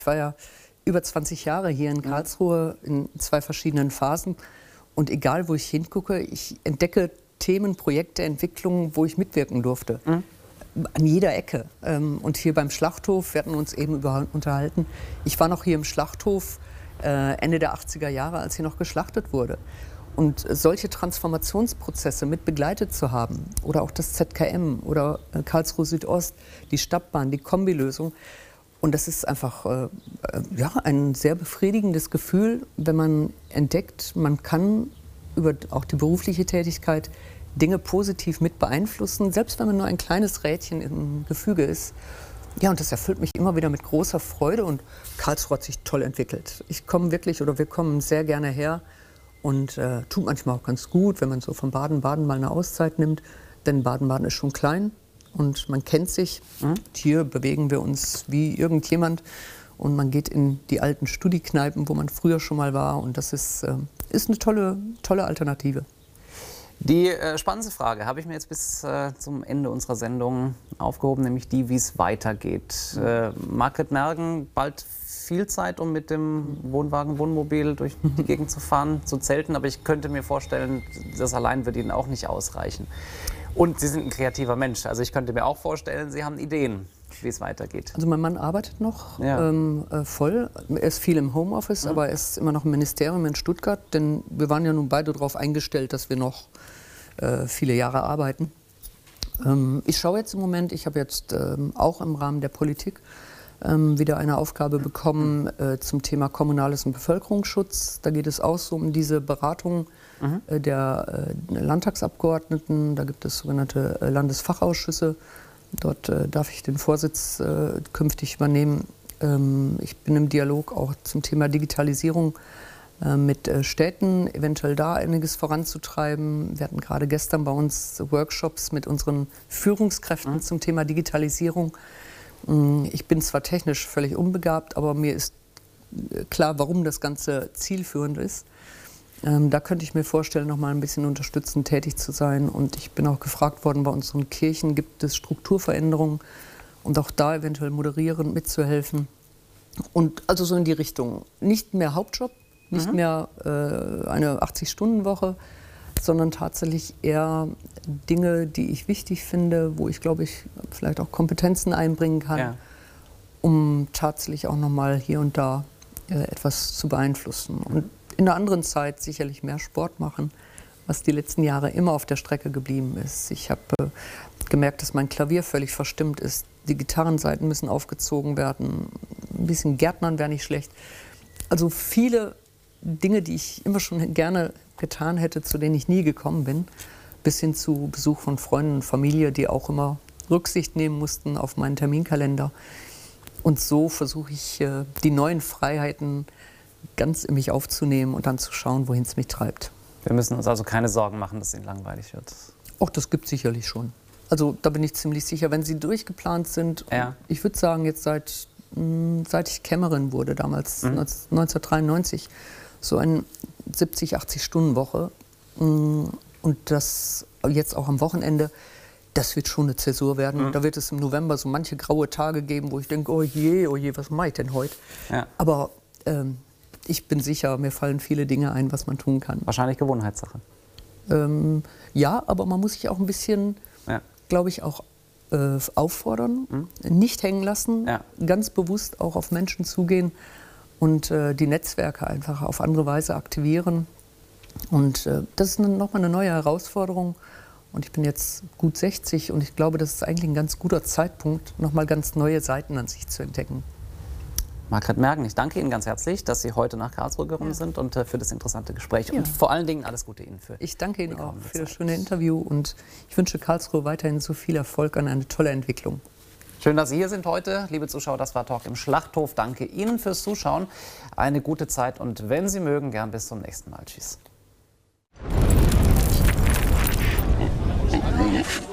Ich war ja über 20 Jahre hier in Karlsruhe in 2 verschiedenen Phasen. Und egal, wo ich hingucke, ich entdecke Themen, Projekte, Entwicklungen, wo ich mitwirken durfte. An jeder Ecke. Und hier beim Schlachthof, wir hatten uns eben unterhalten, ich war noch hier im Schlachthof Ende der 80er Jahre, als hier noch geschlachtet wurde. Und solche Transformationsprozesse mit begleitet zu haben, oder auch das ZKM oder Karlsruhe Südost, die Stadtbahn, die Kombilösung. Und das ist einfach ja, ein sehr befriedigendes Gefühl, wenn man entdeckt, man kann über auch die berufliche Tätigkeit Dinge positiv mit beeinflussen, selbst wenn man nur ein kleines Rädchen im Gefüge ist. Ja, und das erfüllt mich immer wieder mit großer Freude und Karlsruhe hat sich toll entwickelt. Ich komme wirklich, oder wir kommen sehr gerne her und tut manchmal auch ganz gut, wenn man so von Baden-Baden mal eine Auszeit nimmt, denn Baden-Baden ist schon klein. Und man kennt sich. Hier bewegen wir uns wie irgendjemand. Und man geht in die alten Studi-Kneipen, wo man früher schon mal war. Und das ist eine tolle Alternative. Die spannendste Frage habe ich mir jetzt bis zum Ende unserer Sendung aufgehoben, nämlich die, wie es weitergeht. Margret Mergen, bald viel Zeit, um mit dem Wohnwagen, Wohnmobil durch die Gegend zu fahren, zu zelten. Aber ich könnte mir vorstellen, das allein wird Ihnen auch nicht ausreichen. Und Sie sind ein kreativer Mensch. Also ich könnte mir auch vorstellen, Sie haben Ideen, wie es weitergeht. Also mein Mann arbeitet noch voll. Er ist viel im Homeoffice, aber er ist immer noch im Ministerium in Stuttgart. Denn wir waren ja nun beide darauf eingestellt, dass wir noch viele Jahre arbeiten. Ich schaue jetzt im Moment, ich habe jetzt auch im Rahmen der Politik wieder eine Aufgabe bekommen zum Thema kommunales und Bevölkerungsschutz. Da geht es auch so um diese Beratung der Landtagsabgeordneten. Da gibt es sogenannte Landesfachausschüsse. Dort darf ich den Vorsitz künftig übernehmen. Ich bin im Dialog auch zum Thema Digitalisierung mit Städten, eventuell da einiges voranzutreiben. Wir hatten gerade gestern bei uns Workshops mit unseren Führungskräften zum Thema Digitalisierung. Ich bin zwar technisch völlig unbegabt, aber mir ist klar, warum das Ganze zielführend ist. Da könnte ich mir vorstellen, noch mal ein bisschen unterstützend tätig zu sein. Und ich bin auch gefragt worden, bei unseren Kirchen gibt es Strukturveränderungen und auch da eventuell moderierend mitzuhelfen. Und also so in die Richtung. Nicht mehr Hauptjob, nicht mehr eine 80-Stunden-Woche, sondern tatsächlich eher Dinge, die ich wichtig finde, wo ich, glaube ich, vielleicht auch Kompetenzen einbringen kann, um tatsächlich auch noch mal hier und da etwas zu beeinflussen. Und in einer anderen Zeit sicherlich mehr Sport machen, was die letzten Jahre immer auf der Strecke geblieben ist. Ich habe gemerkt, dass mein Klavier völlig verstimmt ist. Die Gitarrensaiten müssen aufgezogen werden. Ein bisschen Gärtnern wäre nicht schlecht. Also viele Dinge, die ich immer schon gerne getan hätte, zu denen ich nie gekommen bin. Bis hin zu Besuch von Freunden und Familie, die auch immer Rücksicht nehmen mussten auf meinen Terminkalender. Und so versuche ich, die neuen Freiheiten ganz in mich aufzunehmen und dann zu schauen, wohin es mich treibt. Wir müssen uns also keine Sorgen machen, dass es Ihnen langweilig wird. Auch das gibt es sicherlich schon. Also da bin ich ziemlich sicher, wenn sie durchgeplant sind. Ja. Ich würde sagen, jetzt seit ich Kämmerin wurde, damals 1993, so eine 70-, 80-Stunden-Woche. Und das jetzt auch am Wochenende, das wird schon eine Zäsur werden. Da wird es im November so manche graue Tage geben, wo ich denke, oh je, was mache ich denn heute? Ja. Aber ich bin sicher, mir fallen viele Dinge ein, was man tun kann. Wahrscheinlich Gewohnheitssache. Ja, aber man muss sich auch ein bisschen, glaube ich, auch auffordern, nicht hängen lassen, ganz bewusst auch auf Menschen zugehen und die Netzwerke einfach auf andere Weise aktivieren. Und das ist nochmal eine neue Herausforderung. Und ich bin jetzt gut 60 und ich glaube, das ist eigentlich ein ganz guter Zeitpunkt, nochmal ganz neue Seiten an sich zu entdecken. Margret Mergen, ich danke Ihnen ganz herzlich, dass Sie heute nach Karlsruhe gekommen sind und für das interessante Gespräch. Und vor allen Dingen alles Gute Ihnen für Ich danke Ihnen auch für das schöne Interview und ich wünsche Karlsruhe weiterhin so viel Erfolg und eine tolle Entwicklung. Schön, dass Sie hier sind heute. Liebe Zuschauer, das war Talk im Schlachthof. Danke Ihnen fürs Zuschauen. Eine gute Zeit und wenn Sie mögen, gern bis zum nächsten Mal. Tschüss.